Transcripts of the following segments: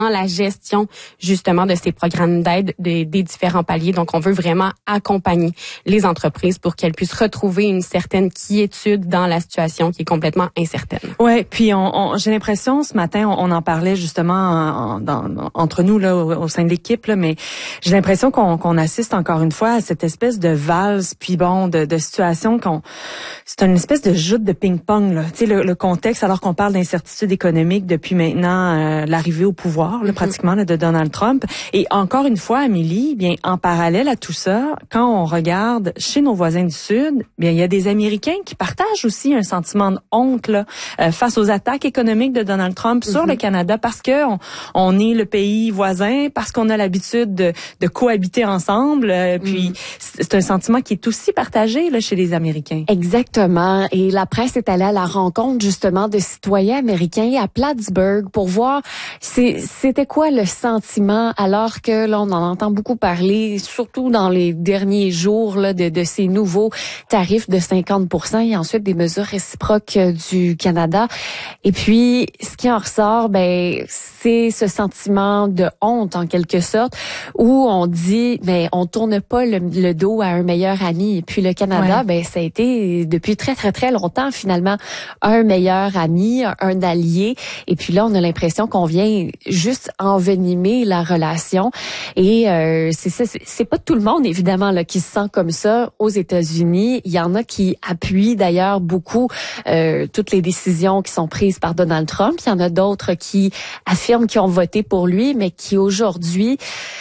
la gestion justement de ces programmes d'aide des différents paliers. Donc, on veut vraiment accompagner les entreprises pour qu'elles puissent retrouver une certaine quiétude dans la situation qui est complètement incertaine. Ouais, puis j'ai l'impression ce matin, on en parlait justement entre nous là au sein de l'équipe là, mais j'ai l'impression qu'on assiste encore une fois à cette espèce de valse, puis bon, de situation c'est une espèce de joute de ping-pong là. Tu sais le contexte alors qu'on parle d'incertitude économique depuis maintenant l'arrivée au pouvoir. Là, pratiquement là, de Donald Trump. Et encore une fois, Amélie, bien en parallèle à tout ça, quand on regarde chez nos voisins du Sud, bien il y a des Américains qui partagent aussi un sentiment de honte là, face aux attaques économiques de Donald Trump sur le Canada parce que on est le pays voisin, parce qu'on a l'habitude de cohabiter ensemble. Puis c'est un sentiment qui est aussi partagé là chez les Américains. Exactement. Et la presse est allée à la rencontre justement de citoyens américains à Plattsburgh pour voir c'était quoi le sentiment alors que là on en entend beaucoup parler, surtout dans les derniers jours là de ces nouveaux tarifs de 50% et ensuite des mesures réciproques du Canada. Et puis ce qui en ressort, ben c'est ce sentiment de honte en quelque sorte où on dit ben on tourne pas le dos à un meilleur ami. Et puis le Canada, ben ça a été depuis très très très longtemps finalement un meilleur ami, un allié. Et puis là on a l'impression qu'on vient juste envenimer la relation et c'est pas tout le monde évidemment là qui se sent comme ça aux États-Unis. Il y en a qui appuient d'ailleurs beaucoup toutes les décisions qui sont prises par Donald Trump. Il y en a d'autres qui affirment qu'ils ont voté pour lui, mais qui aujourd'hui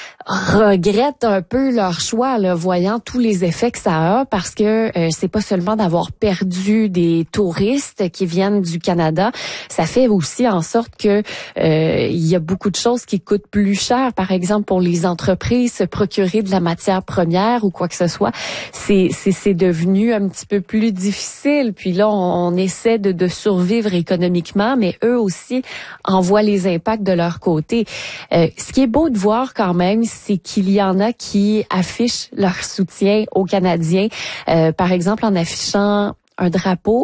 regrettent un peu leur choix, là, voyant tous les effets que ça a, parce que c'est pas seulement d'avoir perdu des touristes qui viennent du Canada, ça fait aussi en sorte que il y a beaucoup de choses qui coûtent plus cher, par exemple pour les entreprises, se procurer de la matière première ou quoi que ce soit, c'est devenu un petit peu plus difficile. Puis là, on essaie de survivre économiquement, mais eux aussi en voient les impacts de leur côté. Ce qui est beau de voir quand même, c'est qu'il y en a qui affichent leur soutien aux Canadiens. Par exemple, en affichant un drapeau.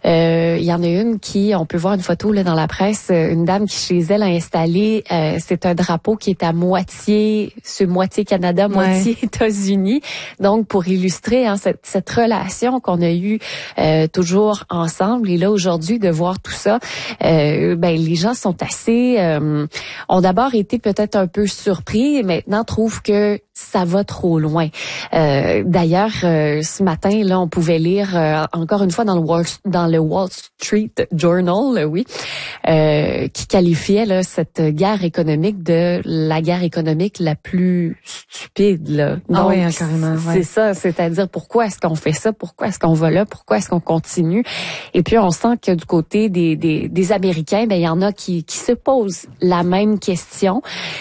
Il y en a une qui, on peut voir une photo là dans la presse, une dame qui chez elle a installé, c'est un drapeau qui est à moitié Canada, moitié États-Unis. Donc pour illustrer cette relation qu'on a eue toujours ensemble. Et là aujourd'hui de voir tout ça, ben les gens sont assez, ont d'abord été peut-être un peu surpris et maintenant trouvent que ça va trop loin. D'ailleurs, ce matin, là, on pouvait lire encore une fois dans le Wall Street Journal, qui qualifiait là cette guerre économique de la guerre économique la plus stupide. Là. Donc, carrément. Ouais. C'est ça, c'est-à-dire pourquoi est-ce qu'on fait ça, pourquoi est-ce qu'on va là, pourquoi est-ce qu'on continue. Et puis on sent que du côté des Américains, ben il y en a qui se posent la même question.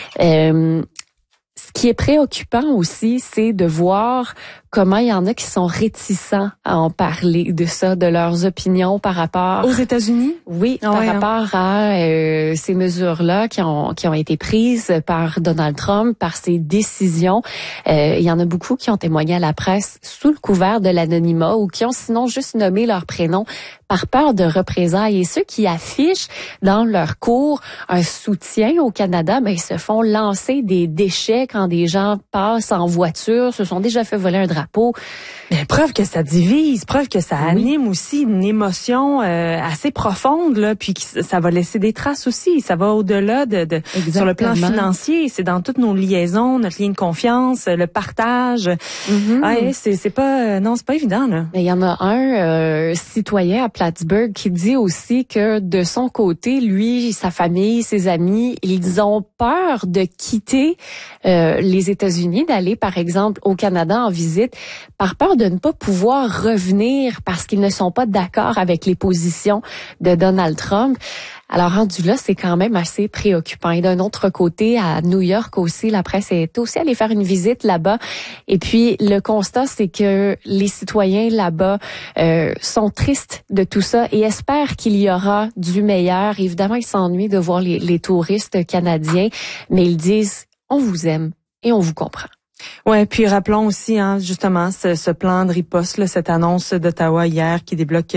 Ce qui est préoccupant aussi, c'est de voir comment il y en a qui sont réticents à en parler de ça, de leurs opinions par rapport... Aux États-Unis? Oui, par rapport à ces mesures-là qui ont été prises par Donald Trump, par ses décisions. Il y en a beaucoup qui ont témoigné à la presse sous le couvert de l'anonymat ou qui ont sinon juste nommé leur prénom par peur de représailles. Et ceux qui affichent dans leur cours un soutien au Canada, ben ils se font lancer des déchets quand des gens passent en voiture, se sont déjà fait voler un drapeau. Mais preuve que ça divise, preuve que ça anime aussi une émotion assez profonde là, puis que ça va laisser des traces aussi. Ça va au-delà de sur le plan financier. C'est dans toutes nos liaisons, notre lien de confiance, le partage. C'est pas c'est pas évident là. Mais il y en a un citoyen à Plattsburgh qui dit aussi que de son côté, lui, sa famille, ses amis, ils ont peur de quitter les États-Unis, d'aller par exemple au Canada en visite, par peur de ne pas pouvoir revenir parce qu'ils ne sont pas d'accord avec les positions de Donald Trump. Alors rendu là, c'est quand même assez préoccupant. Et d'un autre côté, à New York aussi, la presse est aussi allée faire une visite là-bas. Et puis le constat, c'est que les citoyens là-bas sont tristes de tout ça et espèrent qu'il y aura du meilleur. Évidemment, ils s'ennuient de voir les touristes canadiens, mais ils disent « on vous aime et on vous comprend ». Ouais, puis rappelons aussi justement ce plan de riposte, là, cette annonce d'Ottawa hier qui débloque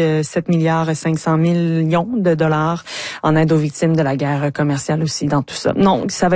7,5 milliards de dollars en aide aux victimes de la guerre commerciale aussi dans tout ça. Non, ça va